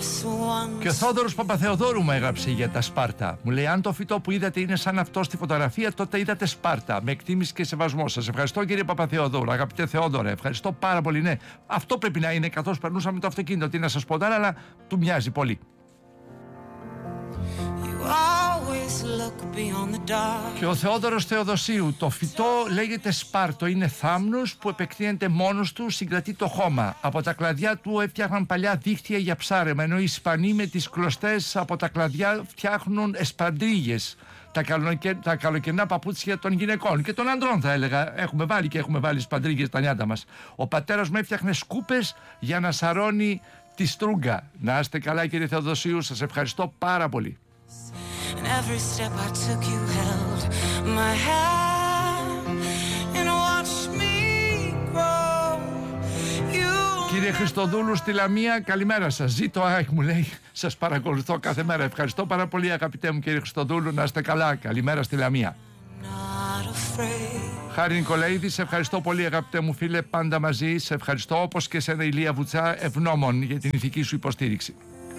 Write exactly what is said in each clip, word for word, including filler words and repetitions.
Και ο Θόδωρος Παπαθεοδόρου μου έγραψε για τα Σπάρτα. Μου λέει: αν το φυτό που είδατε είναι σαν αυτό στη φωτογραφία, τότε είδατε Σπάρτα. Με εκτίμηση και σεβασμό. Σας ευχαριστώ, κύριε Παπαθεοδόρου. Αγαπητέ Θεόδωρε, ευχαριστώ πάρα πολύ. Ναι, αυτό πρέπει να είναι καθώς περνούσαμε το αυτοκίνητο. Τι να σας πω τώρα, αλλά του μοιάζει πολύ. Και ο Θεόδωρος Θεοδοσίου: το φυτό λέγεται Σπάρτο, είναι θάμνος που επεκτείνεται μόνος του, συγκρατεί το χώμα. Από τα κλαδιά του έφτιαχναν παλιά δίχτυα για ψάρεμα, ενώ οι Ισπανοί με τις κλωστές από τα κλαδιά φτιάχνουν εσπαντρίγες, τα, καλοκαι... τα καλοκαιρινά παπούτσια των γυναικών και των ανδρών, θα έλεγα. Έχουμε βάλει και έχουμε βάλει σπαντρίγες στα νιάτα μας. Ο πατέρας μου έφτιαχνε σκούπες για να σαρώνει τη στρούγκα. Να είστε καλά, κύριε Θεοδοσίου, σας ευχαριστώ πάρα πολύ. And every step I took you held my hand and watched me grow. You... Κύριε Χριστοδούλου στη Λαμία, καλημέρα σας. Ζήτω αχ, μου λέει, σας παρακολουθώ κάθε μέρα. Ευχαριστώ πάρα πολύ, αγαπητέ μου κύριε Χριστοδούλου, να είστε καλά. Καλημέρα στη Λαμία. Χάρη Νικολαίδη, σε ευχαριστώ πολύ, αγαπητέ μου φίλε, πάντα μαζί. Σε ευχαριστώ, όπως και σε Ηλία Βουτσά, ευγνώμων για την ηθική σου υποστήριξη.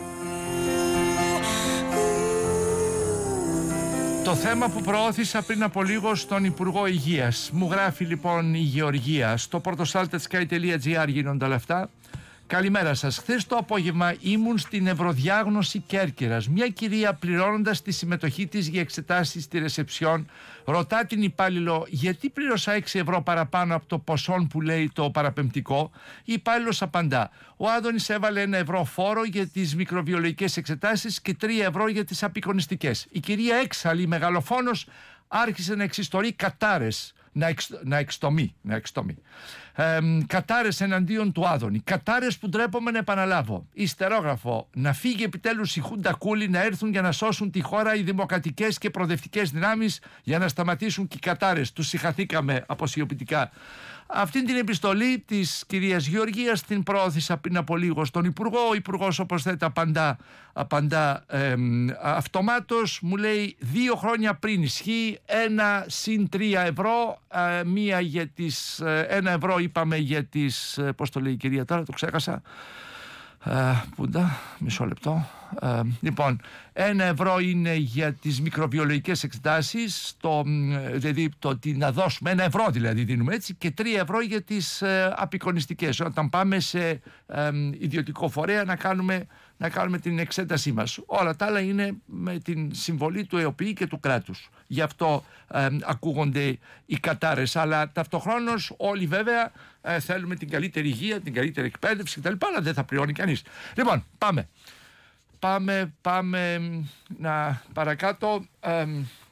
Το θέμα που προώθησα πριν από λίγο στον Υπουργό Υγείας. Μου γράφει λοιπόν η Γεωργία. Στο portosaltetsky τελεία gr γίνονται όλα αυτά. Καλημέρα σας. Χθες το απόγευμα ήμουν στην Ευρωδιάγνωση Κέρκυρας. Μια κυρία, πληρώνοντας τη συμμετοχή της για εξετάσεις στη ρεσεψιόν, ρωτά την υπάλληλο γιατί πλήρωσα έξι ευρώ παραπάνω από το ποσό που λέει το παραπεμπτικό. Η υπάλληλος απαντά: ο Άδωνης έβαλε ένα ευρώ φόρο για τις μικροβιολογικές εξετάσεις και τρία ευρώ για τις απεικονιστικές. Η κυρία, έξαλλη μεγαλοφόνος, άρχισε να εξιστορεί κατάρες. Να, εξ, να εξτομεί, να εξτομεί. Ε, κατάρες εναντίον του Άδωνη. Κατάρες που ντρέπομαι να επαναλάβω. Ιστερόγραφο: να φύγει επιτέλους η Χούντα Κούλη, να έρθουν για να σώσουν τη χώρα οι δημοκρατικές και προοδευτικές δυνάμεις, για να σταματήσουν και οι κατάρες. Τους συγχαθήκαμε αποσιοποιητικά. Αυτήν την επιστολή της κυρίας Γεωργίας την προώθησα πριν από λίγο στον Υπουργό. Ο Υπουργός, όπως θέτε, απαντά, απαντά ε, αυτομάτως. Μου λέει: δύο χρόνια πριν ισχύει, ένα συν τρία ευρώ, ε, μία για τις, ε, ένα ευρώ είπαμε για τις, ε, πώς το λέει η κυρία τώρα, το ξέχασα. Uh, πούντα, μισό λεπτό. Uh, λοιπόν, ένα ευρώ είναι για τις μικροβιολογικές εξετάσεις, το, δηλαδή το, τι να δώσουμε, ένα ευρώ δηλαδή δίνουμε έτσι, και τρία ευρώ για τις uh, απεικονιστικές, όταν πάμε σε uh, ιδιωτικό φορέα να κάνουμε, να κάνουμε την εξέτασή μας. Όλα τα άλλα είναι με την συμβολή του ΕΟΠΗ και του κράτους. Γι' αυτό ε, ακούγονται οι κατάρες, αλλά ταυτοχρόνως όλοι βέβαια ε, θέλουμε την καλύτερη υγεία, την καλύτερη εκπαίδευση κτλ. Αλλά δεν θα πληρώνει κανείς. Λοιπόν, πάμε. Πάμε, πάμε να παρακάτω. Ε,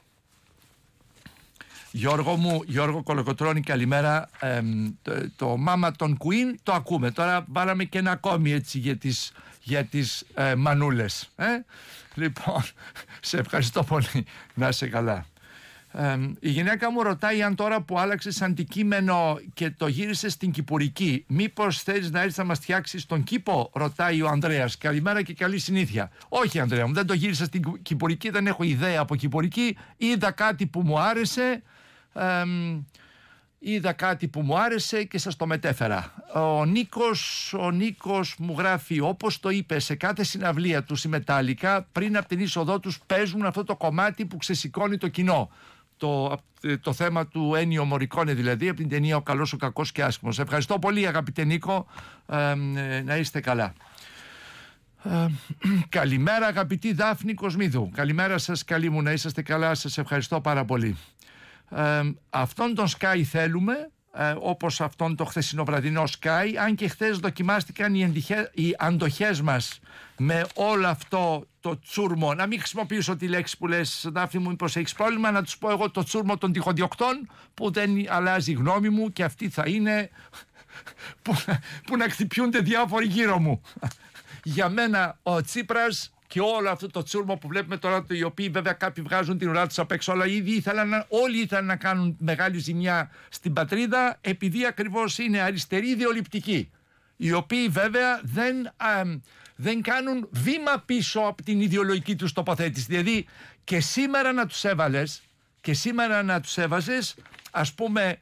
Γιώργο μου, Γιώργο Κολοκοτρώνη, καλημέρα. Ε, το, το μάμα των Queen το ακούμε. Τώρα βάλαμε και ένα ακόμη έτσι για τις, για τις ε, μανούλες. Ε? Λοιπόν, σε ευχαριστώ πολύ. Να είσαι καλά. Ε, η γυναίκα μου ρωτάει αν τώρα που άλλαξες αντικείμενο και το γύρισες στην Κυπουρική, μήπως θέλεις να έρθεις να μας φτιάξεις τον κήπο, ρωτάει ο Ανδρέας. Καλημέρα και καλή συνήθεια. Όχι, Ανδρέα μου, δεν το γύρισα στην Κυπουρική, δεν έχω ιδέα από Κυπουρική. Είδα κάτι που μου άρεσε. Ε, είδα κάτι που μου άρεσε και σας το μετέφερα. Ο Νίκος, ο Νίκος μου γράφει: όπως το είπε, σε κάθε συναυλία του συμμετάλλικα πριν από την είσοδό τους παίζουν αυτό το κομμάτι που ξεσηκώνει το κοινό. Το, το θέμα του Ένιο Μωρικόνε, δηλαδή από την ταινία Ο Καλός, ο Κακός και Άσχημος. Ευχαριστώ πολύ, αγαπητέ Νίκο, ε, ε, να είστε καλά. Ε, καλημέρα, αγαπητή Δάφνη Κοσμίδου. Καλημέρα σας, καλή μου, να είσαστε καλά. Σας ευχαριστώ πάρα πολύ. Ε, αυτόν τον Sky θέλουμε, ε, όπως αυτόν το χθεσινοβραδινό Sky, αν και χθες δοκιμάστηκαν οι, εντυχε, οι αντοχές μας με όλο αυτό το τσούρμο. Να μην χρησιμοποιήσω τη λέξη που λες, Δάφνη μου, μήπως έχεις πρόβλημα, να τους πω εγώ το τσούρμο των τυχοδιοκτών, που δεν αλλάζει γνώμη μου και αυτή θα είναι που, που να χτυπιούνται διάφοροι γύρω μου. Για μένα ο Τσίπρας και όλο αυτό το τσούρμο που βλέπουμε τώρα, οι οποίοι βέβαια κάποιοι βγάζουν την ουρά τους απ' έξω, αλλά ήδη ήθελαν να, όλοι ήθελαν να κάνουν μεγάλη ζημιά στην πατρίδα, επειδή ακριβώς είναι αριστεροί ιδεολειπτικοί, οι οποίοι βέβαια δεν, α, δεν κάνουν βήμα πίσω από την ιδεολογική τους τοποθέτηση. Δηλαδή και σήμερα να τους έβαλες, και σήμερα να τους έβαζες, ας πούμε,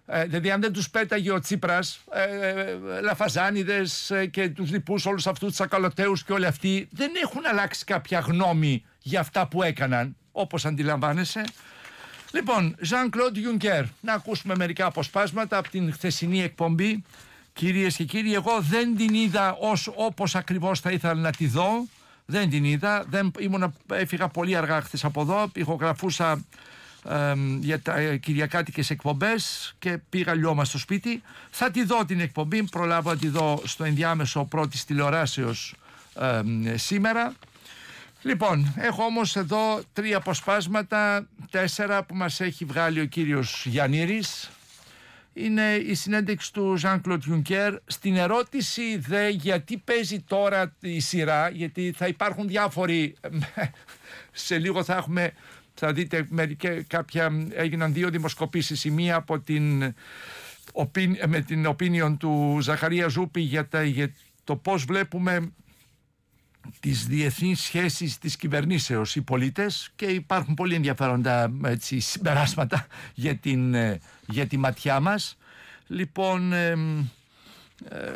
Ε, δηλαδή αν δεν τους πέταγε ο Τσίπρας, ε, ε, Λαφαζάνιδες ε, και τους λοιπούς όλους αυτούς τους ακαλωτέους και όλοι αυτοί δεν έχουν αλλάξει κάποια γνώμη για αυτά που έκαναν, όπως αντιλαμβάνεσαι. Λοιπόν, Jean-Claude Juncker, να ακούσουμε μερικά αποσπάσματα από την χθεσινή εκπομπή. Κυρίες και κύριοι, εγώ δεν την είδα ως, όπως ακριβώς θα ήθελα να τη δω. Δεν την είδα, δεν, ήμουνα, έφυγα πολύ αργά χθες από εδώ, ηχογραφούσα ε, για τα ε, κυριακάτικες εκπομπές και πήγα λιώμα στο σπίτι. Θα τη δω την εκπομπή, προλάβω να τη δω στο ενδιάμεσο πρώτης τηλεοράσεως ε, σήμερα. Λοιπόν, έχω όμως εδώ τρία αποσπάσματα, τέσσερα που μας έχει βγάλει ο κύριος Γιαννήρης. Είναι η συνέντευξη του Jean-Claude Juncker. Στην ερώτηση δε γιατί παίζει τώρα η σειρά, γιατί θα υπάρχουν διάφοροι, σε λίγο θα έχουμε, θα δείτε μερικές, κάποια, έγιναν δύο δημοσκοπήσεις, η μία από την, με την opinion του Ζαχαρία Ζούπη για, τα, για το πώς βλέπουμε τις διεθνείς σχέσεις της κυβερνήσεως οι πολίτες, και υπάρχουν πολύ ενδιαφέροντα έτσι, συμπεράσματα για, την, για τη ματιά μας. Λοιπόν, ε, ε,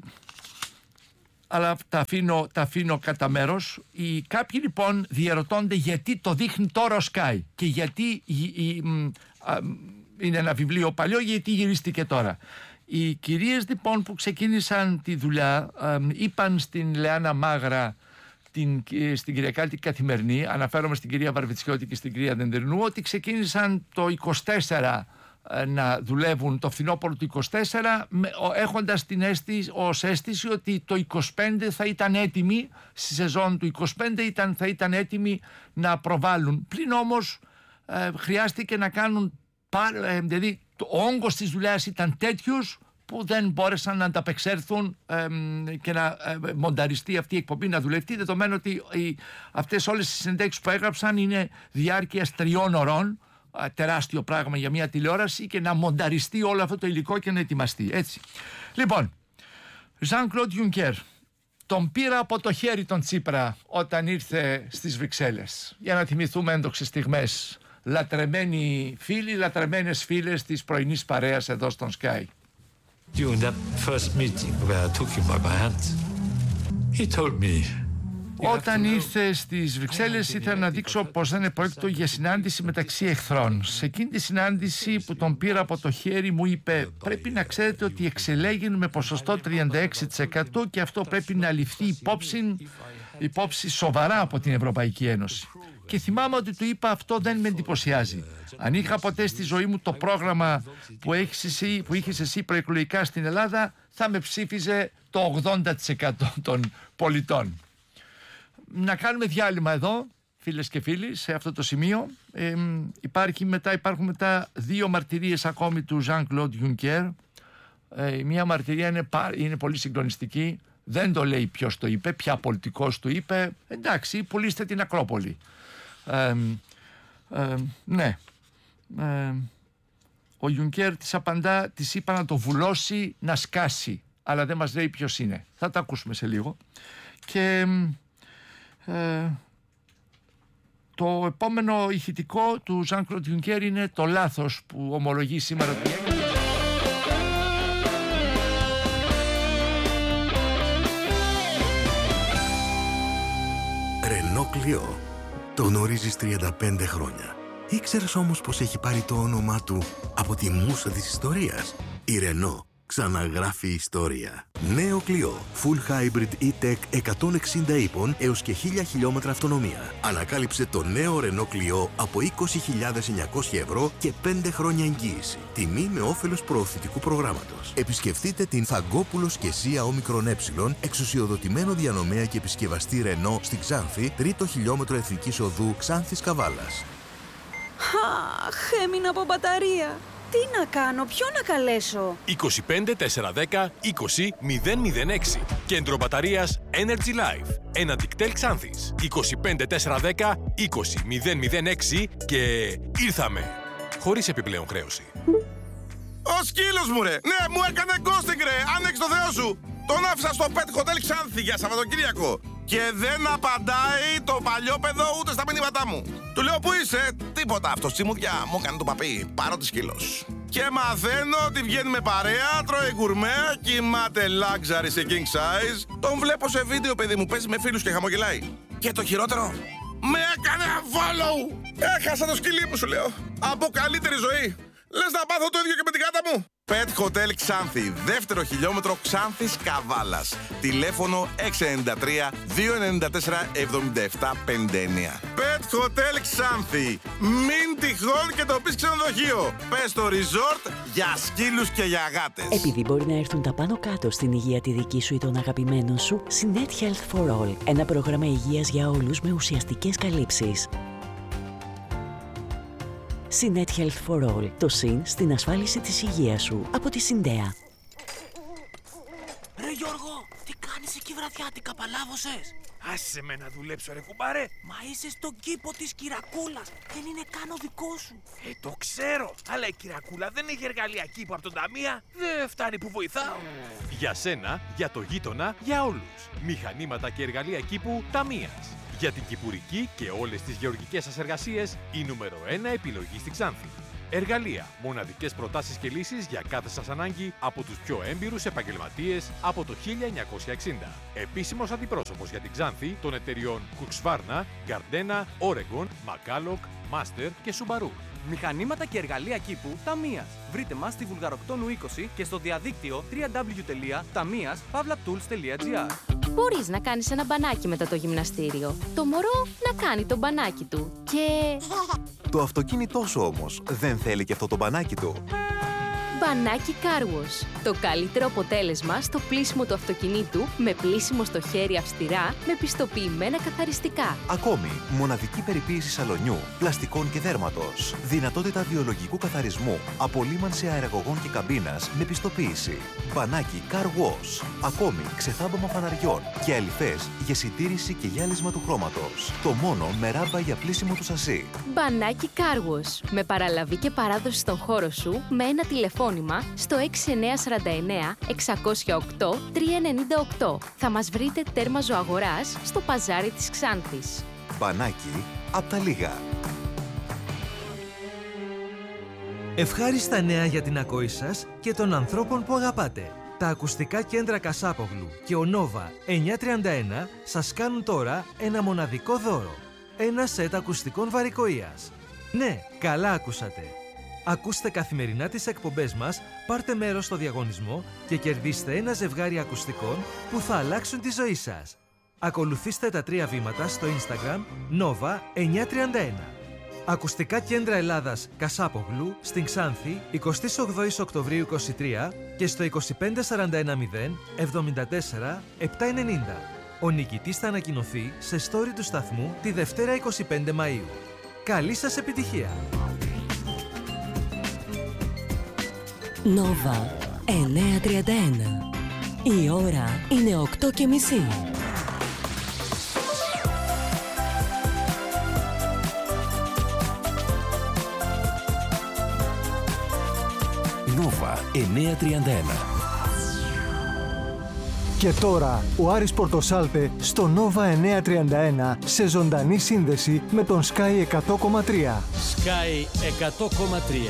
αλλά τα αφήνω, τα αφήνω κατά μέρος. Οι, κάποιοι λοιπόν διαρωτώνται γιατί το δείχνει τώρα ο Sky και γιατί η, η, α, είναι ένα βιβλίο παλιό, γιατί γυρίστηκε τώρα. Οι κυρίες λοιπόν που ξεκίνησαν τη δουλειά ε, είπαν στην Λεάνα Μάγρα, την, στην Κυριακάτικη Καθημερινή, αναφέρομαι στην κυρία Βαρβιτσιώτη και στην κυρία Δεντερνού, ότι ξεκίνησαν το είκοσι τέσσερα ε, να δουλεύουν, το φθινόπωρο του είκοσι τέσσερα, με, ο, έχοντας την αίσθηση, ως αίσθηση ότι το είκοσι πέντε θα ήταν έτοιμοι, στη σεζόν του είκοσι πέντε ήταν, θα ήταν έτοιμοι να προβάλλουν. Πλην όμως ε, χρειάστηκε να κάνουν, ε, δηλαδή ο όγκος της δουλειάς ήταν τέτοιος που δεν μπόρεσαν να ανταπεξέλθουν ε, και να ε, μονταριστεί αυτή η εκπομπή, να δουλευτεί, δεδομένου ότι οι, αυτές όλες οι συνεντεύξεις που έγραψαν είναι διάρκειας τριών ωρών, ε, τεράστιο πράγμα για μια τηλεόραση, και να μονταριστεί όλο αυτό το υλικό και να ετοιμαστεί. Έτσι. Λοιπόν, Jean-Claude Juncker, τον πήρα από το χέρι τον Τσίπρα όταν ήρθε στις Βρυξέλλες, για να θυμηθούμε έντοξες στιγμές. Λατρεμένοι φίλοι, λατρεμένες φίλες της πρωινής παρέας εδώ στον Sky. During that first meeting where I took him by my hand, he told me. Όταν ήρθε στις Βρυξέλλες ήθελα να δείξω πως δεν επρόκειτο για συνάντηση μεταξύ εχθρών. Σε εκείνη τη συνάντηση που τον πήρα από το χέρι μου είπε: πρέπει να ξέρετε ότι εξελέγει με ποσοστό τριάντα έξι τοις εκατό και αυτό πρέπει να ληφθεί υπόψη, υπόψη σοβαρά από την Ευρωπαϊκή Ένωση. Και θυμάμαι ότι του είπα: αυτό δεν με εντυπωσιάζει. Αν είχα ποτέ στη ζωή μου το πρόγραμμα που έχεις εσύ, που είχες εσύ προεκλογικά στην Ελλάδα, θα με ψήφιζε το ογδόντα τοις εκατό των πολιτών. Να κάνουμε διάλειμμα εδώ, φίλες και φίλοι, σε αυτό το σημείο. Ε, υπάρχει μετά, υπάρχουν μετά δύο μαρτυρίες ακόμη του Jean-Claude Juncker. Ε, μία μαρτυρία είναι, είναι πολύ συγκλονιστική. Δεν το λέει ποιος το είπε, ποια πολιτικός το είπε. Εντάξει, πουλήστε την Ακρόπολη. Ε, ε, ναι. Ε, ο Juncker της απαντά, της είπα να το βουλώσει, να σκάσει. Αλλά δεν μας λέει ποιος είναι. Θα τα ακούσουμε σε λίγο. Και... Ε, το επόμενο ηχητικό του Jean-Claude Juncker είναι το λάθος που ομολογεί σήμερα το Ρενό Κλιό. Το γνωρίζεις τριάντα πέντε χρόνια. Ήξερες όμως πως έχει πάρει το όνομά του από τη μούσα της ιστορίας? Η Ρενό ξαναγράφει ιστορία. Νέο Κλιό. Full Hybrid E-Tech εκατόν εξήντα ύπων έως και χίλια χιλιόμετρα αυτονομία. Ανακάλυψε το νέο Renault Clio από είκοσι χιλιάδες εννιακόσια ευρώ και πέντε χρόνια εγγύηση. Τιμή με όφελος προωθητικού προγράμματος. Επισκεφτείτε την Θαγκόπουλος και Σία Όμικρον Ε, εξουσιοδοτημένο διανομέα και επισκευαστή Renault στη Ξάνθη, τρίτο χιλιόμετρο Εθνικής Οδού Ξάνθης Καβάλας. Αχ, έμεινα από μπαταρία. Τι να κάνω, ποιο να καλέσω? είκοσι πέντε τετρακόσια δέκα είκοσι μηδέν μηδέν έξι. Κέντρο μπαταρίας Energy Life. Ένα Ticktel Ξάνθης. είκοσι πέντε τετρακόσια δέκα είκοσι μηδέν μηδέν έξι και ήρθαμε. Χωρίς επιπλέον χρέωση. Ο σκύλος μου ρε! Ναι, μου έκανε ghosting ρε! Άνοιξε το Θεό σου! Τον άφησα στο Pet Hotel Ξάνθη για Σαββατοκύριακο. Και δεν απαντάει το παλιόπαιδο ούτε στα μηνύματά μου. Του λέω: πού είσαι? Τίποτα, αυτό τσιμουδιά μου έκανε το παπί. Πάρω τη σκύλος. Και μαθαίνω ότι βγαίνει με παρέα, τρώει γκουρμέ, κοιμάται luxury σε king size. Τον βλέπω σε βίντεο, παιδί μου, παίζει με φίλους και χαμογελάει. Και το χειρότερο, με έκανε follow! Έχασα το σκυλί μου, σου λέω. Από καλύτερη ζωή. Λες να πάθω το ίδιο και με την γάτα μου. Pet Hotel Ξάνθη, δεύτερο χιλιόμετρο Ξάνθης Καβάλας. Τηλέφωνο έξι εννιά τρία δύο εννιά τέσσερα εβδομήντα επτά πενήντα εννιά. Pet Hotel Ξάνθη. Μην τυχόν και το πεις ξενοδοχείο. Πες το resort για σκύλους και για γάτες. Επειδή μπορεί να έρθουν τα πάνω κάτω στην υγεία τη δική σου ή των αγαπημένων σου, Sinet Health for All. Ένα πρόγραμμα υγείας για όλους με ουσιαστικές καλύψεις. Sinet Health for All. Το συν στην ασφάλιση της υγείας σου. Από τη Συντέα. Ρε Γιώργο, τι κάνεις εκεί βραδιάτικα, παλάβωσες? Άσε με να δουλέψω ρε κουμπάρε. Μα είσαι στον κήπο της Κυρακούλας. Δεν είναι καν ο δικό σου. Ε, το ξέρω. Αλλά η Κυρακούλα δεν έχει εργαλεία κήπου από τον Ταμεία. Δεν φτάνει που βοηθάω. Για σένα, για το γείτονα, για όλους. Μηχανήματα και εργαλεία κήπου Ταμείας. Για την κυπουρική και όλες τις γεωργικές σας εργασίες, η νούμερο ένα επιλογή στη Ξάνθη. Εργαλεία, μοναδικές προτάσεις και λύσεις για κάθε σας ανάγκη από τους πιο έμπειρους επαγγελματίες από το χίλια εννιακόσια εξήντα. Επίσημος αντιπρόσωπος για την Ξάνθη των εταιριών Husqvarna, Gardena, Oregon, Macalloch, Master και Subaru. Μηχανήματα και εργαλεία κήπου Ταμείας. Βρείτε μας στη Βουλγαροκτόνου είκοσι και στο διαδίκτυο double-u double-u double-u τελεία ταμείας παύλα tools τελεία gr. Μπορείς να κάνεις ένα μπανάκι μετά το γυμναστήριο. Το μωρό να κάνει το μπανάκι του. Και... Το αυτοκίνητό σου όμως δεν θέλει και αυτό το μπανάκι του. Μπανάκι Car Wash. Το καλύτερο αποτέλεσμα στο πλύσιμο του αυτοκινήτου με πλύσιμο στο χέρι αυστηρά με πιστοποιημένα καθαριστικά. Ακόμη, μοναδική περιποίηση σαλονιού, πλαστικών και δέρματος. Δυνατότητα βιολογικού καθαρισμού, απολύμανση αεραγωγών και καμπίνας με πιστοποίηση. Μπανάκι Car Wash. Ακόμη, ξεθάμπαμα φαναριών και αλυφές για συντήρηση και γυάλισμα του χρώματος. Το μόνο με ράμπα για πλύσιμο του σασί. Μπανάκι Car Wash. Με παραλαβή και παράδοση στον χώρο σου με ένα τηλεφώνημα στο έξι εννιά τέσσερα εννιά εξακόσια οκτώ τριακόσια ενενήντα οκτώ. Θα μας βρείτε τέρμα Ζωαγοράς στο παζάρι της Ξάνθης. Μπανάκι απ' τα λίγα. Ευχάριστα νέα για την ακοή σας και των ανθρώπων που αγαπάτε. Τα ακουστικά κέντρα Κασάπογλου και ο Νόβα εννιακόσια τριάντα ένα σας κάνουν τώρα ένα μοναδικό δώρο. Ένα σετ ακουστικών βαρικοΐας. Ναι, καλά ακούσατε. Ακούστε καθημερινά τις εκπομπές μας, πάρτε μέρος στο διαγωνισμό και κερδίστε ένα ζευγάρι ακουστικών που θα αλλάξουν τη ζωή σας. Ακολουθήστε τα τρία βήματα στο Instagram Nova εννιακόσια τριάντα ένα. Ακουστικά κέντρα Ελλάδας Κασάπογλου στην Ξάνθη εικοστή όγδοη Οκτωβρίου είκοσι τρία και στο είκοσι πέντε σαράντα ένα μηδέν εβδομήντα τέσσερα επτακόσια ενενήντα. Ο νικητής θα ανακοινωθεί σε story του σταθμού τη Δευτέρα είκοσι πέντε Μαΐου. Καλή σας επιτυχία! Nova εννιακόσια τριάντα ένα. Η ώρα είναι οκτώ και μισή. Nova εννιακόσια τριάντα ένα. Και τώρα ο Άρης Πορτοσάλτε στο Nova εννιακόσια τριάντα ένα σε ζωντανή σύνδεση με τον Sky εκατό κόμμα τρία. Sky εκατό κόμμα τρία.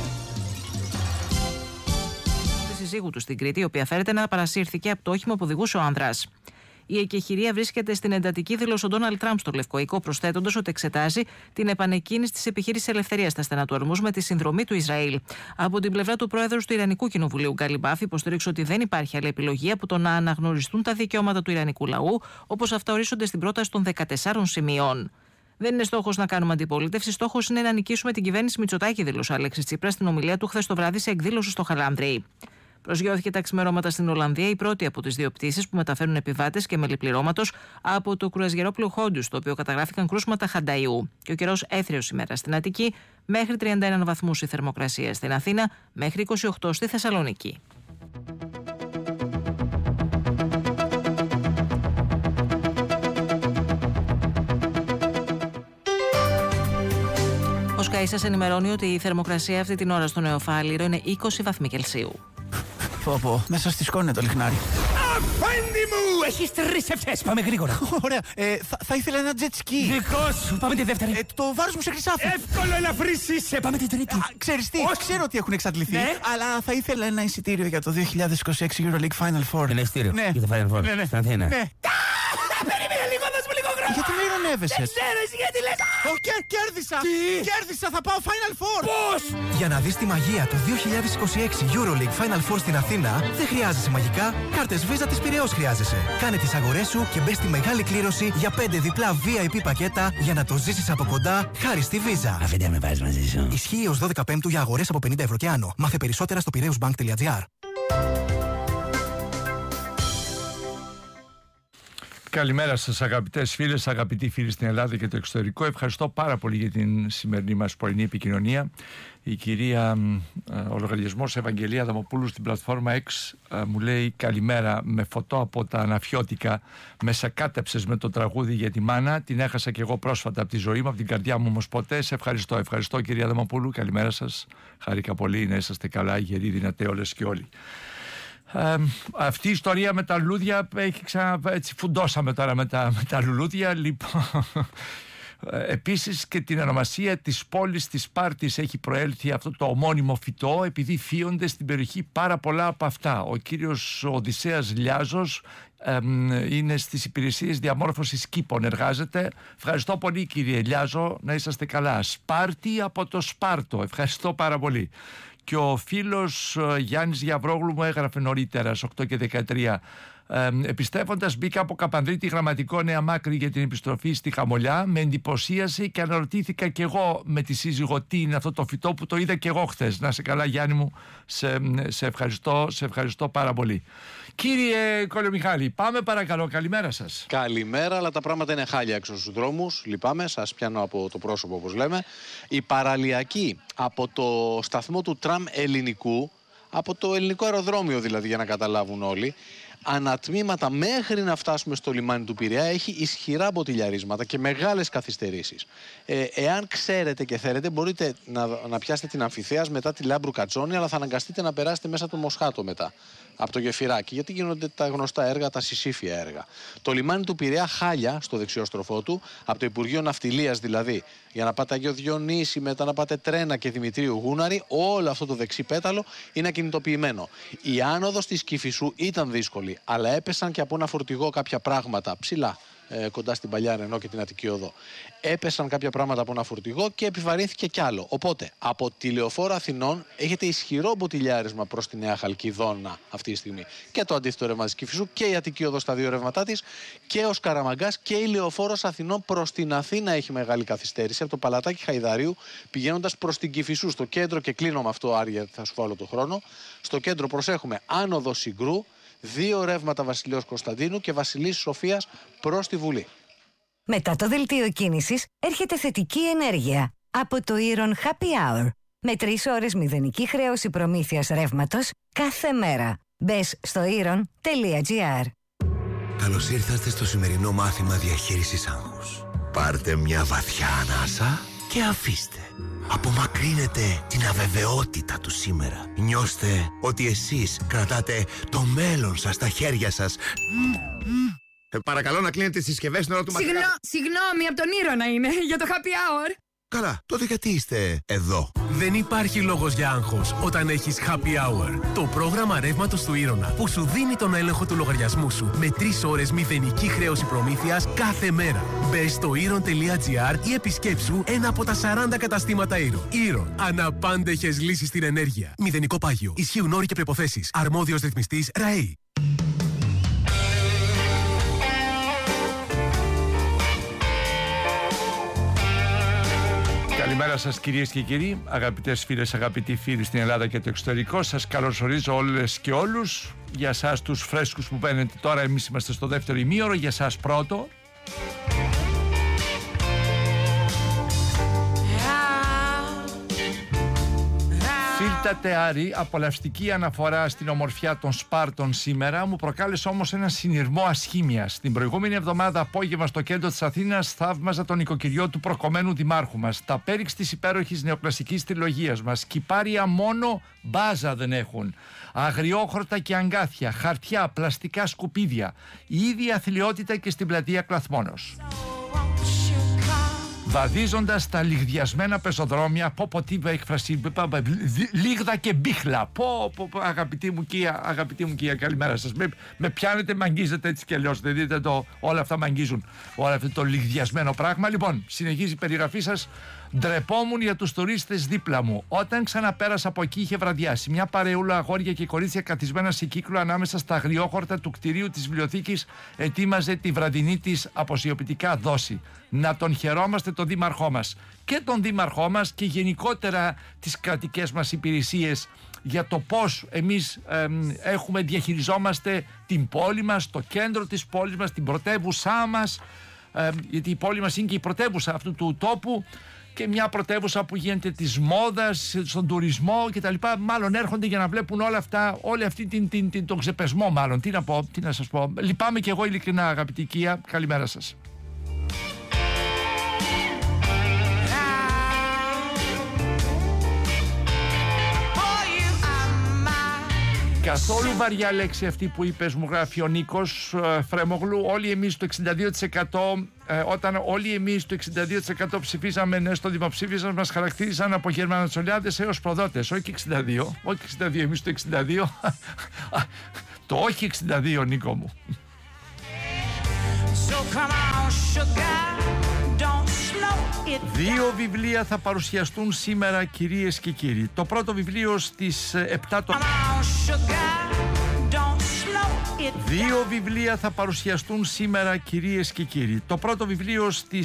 Σύζυγου του στην Κρήτη, η οποία φέρεται να παρασύρθηκε από το όχημα που οδηγούσε ο άνδρας. Η εκεχηρία βρίσκεται στην εντατική, δήλωσε ο Ντόναλντ Τραμπ στο Λευκό Οίκο, προσθέτοντας ότι εξετάζει την επανεκκίνηση της επιχείρησης ελευθερίας στα στενά του Ορμούζ με τη συνδρομή του Ισραήλ. Από την πλευρά του πρόεδρου του Ιρανικού Κοινοβουλίου, Γκαλιμπάφ, υποστήριξε ότι δεν υπάρχει άλλη επιλογή από το να αναγνωριστούν τα δικαιώματα του Ιρανικού λαού, όπως αυτά ορίζονται στην πρόταση των δεκατεσσάρων σημείων. Δεν είναι στόχος να κάνουμε αντιπολίτευση. Στόχος είναι να νικήσουμε την κυβέρνηση Μητσοτάκη, δήλωσε ο Αλέξης Τσίπρας στην ομιλία του χθες το βράδυ σε εκδήλωση στο Χαλάνδρι. Προσγειώθηκε τα ξημερώματα στην Ολλανδία η πρώτη από τις δύο πτήσεις που μεταφέρουν επιβάτες και μελιπληρώματος από το κρουαζιερόπλοιο Χόντου, στο οποίο καταγράφηκαν κρούσματα χανταϊού. Και ο καιρός έθριος σήμερα στην Αττική, μέχρι τριάντα ένα βαθμούς η θερμοκρασία στην Αθήνα, μέχρι είκοσι οκτώ στη Θεσσαλονίκη. Ο Sky σας ενημερώνει ότι η θερμοκρασία αυτή την ώρα στο Νεοφάλιρο είναι είκοσι βαθμοί Κελσίου. Πω πω, μέσα στη σκόνη το λιχνάρι. Αφέντη μου! Έχεις τρεις ευχές, πάμε γρήγορα. Ωραία, ε, θα, θα ήθελα ένα jet ski. Δικό σου, πάμε τη δεύτερη. Ε, το βάρος μου σε χρυσάφι. Εύκολο ελαφρύς είσαι, πάμε την τρίτη. Α, ξέρεις τι, Όχι. ξέρω ότι έχουν εξαντληθεί, Ναι. αλλά θα ήθελα ένα εισιτήριο για το δύο χιλιάδες είκοσι έξι Euroleague Final Four. Ένα εισιτήριο Ναι. για το Final Four, Ναι, ναι. στην Αθήνα. Ναι. Περίμενε λίγο, δώσ' μου λίγο χρόνο. Γιατί με ειρωνεύεσαι? Δεν ξέρω εσύ γιατί λες. Ω, κέρ, κέρδισα! Τι? Κέρδισα, θα πάω Final Four! Πώς? Για να δεις τη μαγεία του δύο χιλιάδες είκοσι έξι Euroleague Final Four στην Αθήνα, δεν χρειάζεσαι μαγικά, κάρτες Visa της Πειραιώς χρειάζεσαι. Κάνε τις αγορές σου και μπες στη μεγάλη κλήρωση για πέντε διπλά βι άι πι πακέτα για να το ζήσεις από κοντά χάρη στη Visa. Αφέντη με βάζεις μαζί σου. Ισχύει έως δώδεκα Πέμπτου για αγορές από πενήντα ευρώ και άνω. Μάθε περισσότερα στο πειραιώσμπανκ τελεία τζι άρ. Καλημέρα σας αγαπητές φίλες, αγαπητοί φίλοι στην Ελλάδα και το εξωτερικό. Ευχαριστώ πάρα πολύ για την σημερινή μας πρωινή επικοινωνία. Η κυρία, ο λογαριασμός Ευαγγελία Αδαμοπούλου στην πλατφόρμα X μου λέει καλημέρα με φωτό από τα Αναφιώτικα. Με σακάτεψες με το τραγούδι για τη μάνα. Την έχασα και εγώ πρόσφατα από τη ζωή μου, από την καρδιά μου όμως ποτέ. Σε ευχαριστώ, ευχαριστώ κυρία Αδαμοπούλου. Καλημέρα σας. Χάρηκα πολύ να είσαστε καλά, γεροί, δυνατέ όλες και όλοι. Ε, αυτή η ιστορία με τα λουλούδια έχει ξανα... έτσι φουντώσαμε τώρα με τα, με τα λουλούδια. Λοιπόν, επίσης και την ονομασία της πόλης της Σπάρτης έχει προέλθει αυτό το ομώνυμο φυτό επειδή φύονται στην περιοχή πάρα πολλά από αυτά. Ο κύριος Οδυσσέας Λιάζος ε, είναι στις υπηρεσίες διαμόρφωσης κήπων, εργάζεται. Ευχαριστώ πολύ κύριε Λιάζο, να είσαστε καλά. Σπάρτη από το Σπάρτο, ευχαριστώ πάρα πολύ. Και ο φίλος Γιάννης Γιαβρόγλου μου έγραφε νωρίτερα, στις οκτώ και δεκατρία. Ε, επιστρέφοντας μπήκα από Καπανδρίτη Γραμματικό Νέα Μάκρη για την επιστροφή στη Χαμολιά. Με εντυπωσίασε και αναρωτήθηκα κι εγώ με τη σύζυγο τι είναι αυτό το φυτό που το είδα κι εγώ χθες. Να σε καλά Γιάννη μου, σε, σε, ευχαριστώ, σε ευχαριστώ πάρα πολύ. Κύριε Κολομιχάλη, πάμε παρακαλώ, καλημέρα σας. Καλημέρα, αλλά τα πράγματα είναι χάλια έξω στους δρόμους. Λυπάμαι, σας πιάνω από το πρόσωπο όπως λέμε. Η παραλιακή από το σταθμό του τραμ ελληνικού, από το ελληνικό αεροδρόμιο δηλαδή για να καταλάβουν όλοι, ανατμήματα μέχρι να φτάσουμε στο λιμάνι του Πειραιά έχει ισχυρά μποτιλιαρίσματα και μεγάλες καθυστερήσεις. Ε, εάν ξέρετε και θέλετε μπορείτε να, να πιάσετε την Αμφιθέας μετά τη Λάμπρου Κατσόνη, αλλά θα αναγκαστείτε να περάσετε μέσα το Μοσχάτο μετά, από το Γεφυράκι, γιατί γίνονται τα γνωστά έργα, τα συσήφια έργα. Το λιμάνι του Πειραιά χάλια στο δεξιό στροφό του, από το Υπουργείο Ναυτιλίας δηλαδή, για να πάτε Αγίο Διονύση, μετά να πάτε Τρένα και Δημητρίου Γούναρη, όλο αυτό το δεξί πέταλο είναι ακινητοποιημένο. Η άνοδος της Κηφισού ήταν δύσκολη, αλλά έπεσαν και από ένα φορτηγό κάποια πράγματα ψηλά, ε, κοντά στην Παλιά Ρενό και την Αττική Οδό. Έπεσαν κάποια πράγματα από ένα φορτηγό και επιβαρύνθηκε κι άλλο. Οπότε, από τη Λεωφόρο Αθηνών έχετε ισχυρό μποτιλιάρισμα προς τη Νέα Χαλκιδόνα αυτή τη στιγμή. Και το αντίθετο ρεύμα της Κηφισού και η Αττική Οδό στα δύο ρεύματά της και ο Σκαραμαγκάς και η Λεωφόρος Αθηνών προς την Αθήνα έχει μεγάλη καθυστέρηση. Από το Παλατάκι Χαϊδαρίου πηγαίνοντας προς την Κηφισού στο κέντρο, και κλείνω με αυτό Άρια, θα σου βάλω το χρόνο. Στο κέντρο προσέχουμε άνοδο Συγκρού, δύο ρεύματα Βασιλείος Κωνσταντίνου και Βασιλής Σοφίας προς τη Βουλή. Μετά το δελτίο κίνησης έρχεται θετική ενέργεια από το Iron Happy Hour με τρεις ώρες μηδενική χρέωση προμήθειας ρεύματος κάθε μέρα. Μπες στο iron τελεία τζι άρ. Καλώς ήρθατε στο σημερινό μάθημα διαχείρισης άγχους. Πάρτε μια βαθιά ανάσα και αφήστε. Απομακρύνετε την αβεβαιότητα του σήμερα. Νιώστε ότι εσείς κρατάτε το μέλλον σας στα χέρια σας. Ε, παρακαλώ να κλείνετε τις συσκευές στην ώρα του μαθήματος. Συγγνώ, συγγνώμη, από τον Ήρωνα είναι, για το happy hour. Καλά, τότε γιατί είστε εδώ? Δεν υπάρχει λόγος για άγχος όταν έχεις happy hour. Το πρόγραμμα ρεύματος του Ήρωνα που σου δίνει τον έλεγχο του λογαριασμού σου με τρεις ώρες μηδενική χρέωση προμήθειας κάθε μέρα. Μπες στο iron τελεία τζι άρ ή επισκέψου ένα από τα σαράντα καταστήματα Iron. Iron. Αναπάντεχες λύσεις στην ενέργεια. Μηδενικό πάγιο. Ισχύουν όροι και προϋποθέσεις. Αρμόδιος ρυθμιστής ΡΑΕΗ. Καλημέρα σας κυρίες και κύριοι, αγαπητές φίλες, αγαπητοί φίλοι στην Ελλάδα και το εξωτερικό. Σας καλωσορίζω όλες και όλους. Για σας τους φρέσκους που παίρνετε τώρα, εμείς είμαστε στο δεύτερο ημίωρο. Για σας πρώτο. Ήρθατε Άρη, απολαυστική αναφορά στην ομορφιά των Σπάρτων σήμερα, μου προκάλεσε όμως ένα συνειρμό ασχήμιας. Την προηγούμενη εβδομάδα απόγευμα στο κέντρο της Αθήνας θαύμαζα τον οικοκυριό του προκομμένου δημάρχου μας. Τα πέριξ της υπέροχης νεοκλασικής τριλογίας μας. Κυπάρια μόνο μπάζα δεν έχουν. Αγριόχορτα και αγκάθια, χαρτιά, πλαστικά σκουπίδια. Η ίδια αθλιότητα και στην πλατεία Κλαθμόνος. Βαδίζοντας τα λιγδιασμένα πεζοδρόμια, πω πω τι έκφραση, λίγδα και μπίχλα. Πω, πω, πω αγαπητή μου Κία, αγαπητή μου Κία, καλημέρα σας. Με, με πιάνετε, με αγγίζετε έτσι κι αλλιώς. Δεν δείτε το, όλα αυτά με αγγίζουν. Όλα αυτό το λιγδιασμένο πράγμα. Λοιπόν, συνεχίζει η περιγραφή σας. Ντρεπόμουν για τους τουρίστες δίπλα μου. Όταν ξαναπέρασα από εκεί, είχε βραδιάσει. Μια παρεούλα αγόρια και κορίτσια καθισμένα σε κύκλο ανάμεσα στα αγριόχορτα του κτηρίου της βιβλιοθήκης ετοίμαζε τη βραδινή της αποσιοποιητικά δόση. Να τον χαιρόμαστε τον δήμαρχό μας και τον δήμαρχό μας και γενικότερα τις κρατικές μας υπηρεσίες για το πώς εμείς ε, έχουμε διαχειριζόμαστε την πόλη μας, το κέντρο της πόλης μας, την πρωτεύουσά μας, ε, γιατί η πόλη μας είναι και η πρωτεύουσα αυτού του τόπου και μια πρωτεύουσα που γίνεται της μόδας, στον τουρισμό κτλ. Μάλλον έρχονται για να βλέπουν όλα αυτά, όλη αυτή την, την, την, τον ξεπεσμό μάλλον. Τι να πω, τι να σας πω. Λυπάμαι και εγώ ειλικρινά αγαπητή Κία. Καλημέρα σας. Καθόλου βαριά λέξη αυτή που είπες, μου γράφει ο Νίκος ε, Φρέμογλου. Όλοι εμείς το εξήντα δύο τοις εκατό ε, όταν όλοι εμείς το εξήντα δύο τοις εκατό ψηφίσαμε ναι στο δημοψήφισμα, μας χαρακτήριζαν από γερμανοτσολιάδες έως προδότες. Όχι εξήντα δύο, όχι εξήντα δύο, εμείς το εξήντα δύο. Το όχι εξήντα δύο, Νίκο μου. So come on, sugar, don't slow it down. Δύο βιβλία θα παρουσιαστούν σήμερα, κυρίες και κύριοι. Το πρώτο βιβλίο στις επτά το... Δύο βιβλία θα παρουσιαστούν σήμερα, κυρίες και κύριοι. Το πρώτο βιβλίο στις